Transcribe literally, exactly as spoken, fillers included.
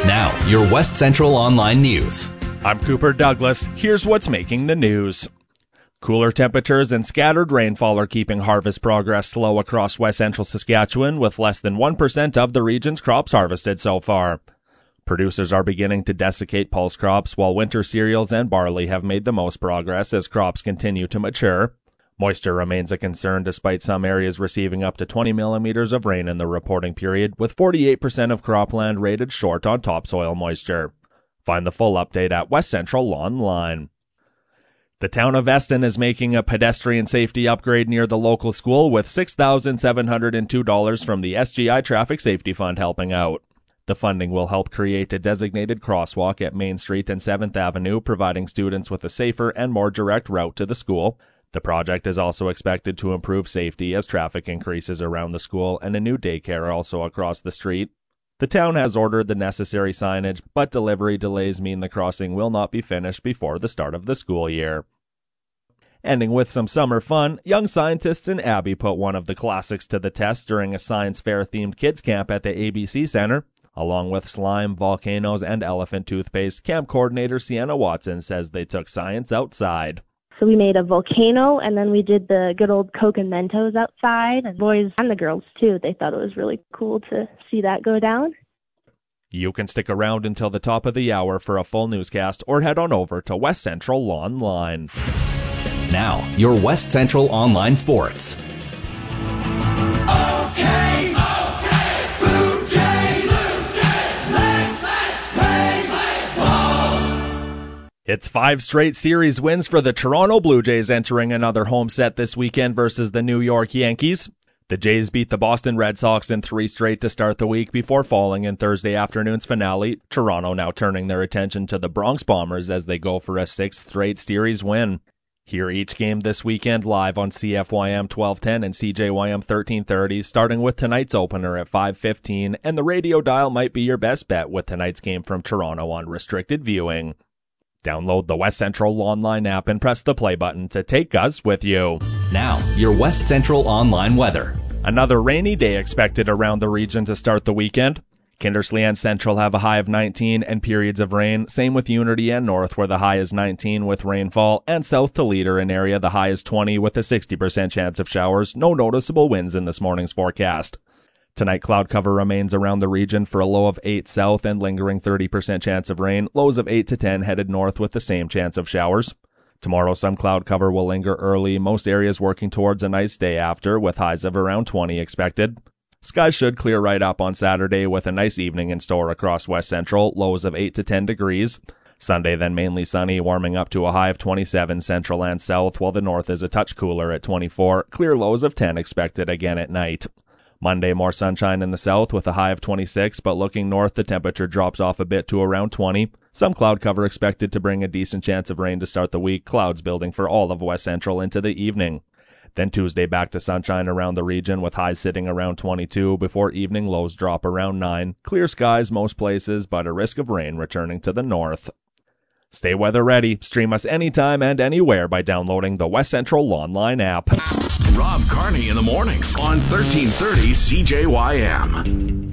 Now, your West Central Online News. I'm Cooper Douglas. Here's what's making the news. Cooler temperatures and scattered rainfall are keeping harvest progress slow across West Central Saskatchewan, with less than one percent of the region's crops harvested so far. Producers are beginning to desiccate pulse crops, while winter cereals and barley have made the most progress as crops continue to mature. Moisture remains a concern despite some areas receiving up to twenty millimeters of rain in the reporting period, with forty-eight percent of cropland rated short on topsoil moisture. Find the full update at West Central Online. The town of Eston is making a pedestrian safety upgrade near the local school with six thousand seven hundred two dollars from the S G I Traffic Safety Fund helping out. The funding will help create a designated crosswalk at Main Street and seventh Avenue, providing students with a safer and more direct route to the school. The project is also expected to improve safety as traffic increases around the school and a new daycare also across the street. The town has ordered the necessary signage, but delivery delays mean the crossing will not be finished before the start of the school year. Ending with some summer fun, young scientists in Abbey put one of the classics to the test during a science fair-themed kids camp at the A B C Centre. Along with slime, volcanoes, and elephant toothpaste, camp coordinator Sienna Watson says they took science outside. So we made a volcano, and then we did the good old Coke and Mentos outside. And boys and the girls, too, they thought it was really cool to see that go down. You can stick around until the top of the hour for a full newscast or head on over to West Central Online. Now, your West Central Online Sports. Okay, okay, Blue Jays, Blue Jays, let's play, play ball. It's five straight series wins for the Toronto Blue Jays entering another home set this weekend versus the New York Yankees. The Jays beat the Boston Red Sox in three straight to start the week before falling in Thursday afternoon's finale. Toronto now turning their attention to the Bronx Bombers as they go for a sixth straight series win. Hear each game this weekend live on C F Y M twelve ten and C J Y M thirteen thirty, starting with tonight's opener at five fifteen, and the radio dial might be your best bet with tonight's game from Toronto on restricted viewing. Download the West Central Online app and press the play button to take us with you. Now, your West Central Online weather. Another rainy day expected around the region to start the weekend. Kindersley and Central have a high of nineteen and periods of rain. Same with Unity and North, where the high is nineteen with rainfall, and south to Leader in area the high is twenty with a sixty percent chance of showers. No noticeable winds in this morning's forecast. Tonight, cloud cover remains around the region for a low of eight south and lingering thirty percent chance of rain. Lows of eight to ten headed north with the same chance of showers. Tomorrow, some cloud cover will linger early, most areas working towards a nice day after, with highs of around twenty expected. Skies should clear right up on Saturday with a nice evening in store across West Central, lows of eight to ten degrees. Sunday then mainly sunny, warming up to a high of twenty-seven central and south, while the north is a touch cooler at twenty-four. Clear lows of ten expected again at night. Monday, more sunshine in the south with a high of twenty-six, but looking north, the temperature drops off a bit to around twenty. Some cloud cover expected to bring a decent chance of rain to start the week, clouds building for all of West Central into the evening. Then Tuesday back to sunshine around the region with highs sitting around twenty-two before evening lows drop around nine. Clear skies most places, but a risk of rain returning to the north. Stay weather ready. Stream us anytime and anywhere by downloading the West Central Online app. Rob Carney in the morning on thirteen thirty C J Y M.